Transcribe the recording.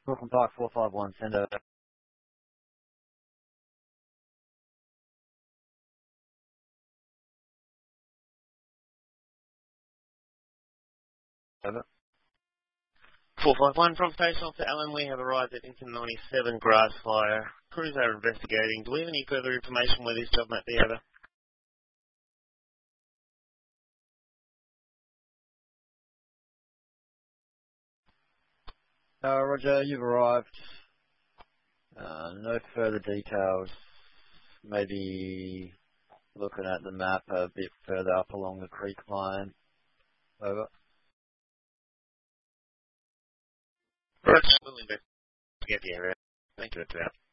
Brooklyn Park 451, send over. Over. 451 from Station Officer Allen, we have arrived at Incident 97 Grass Fire. Crews are investigating. Do we have any further information where this job might be over? Roger, you've arrived. No further details. Maybe looking at the map a bit further up along the creek line. Over. Roger, we'll investigate the area. Thank you, that's out.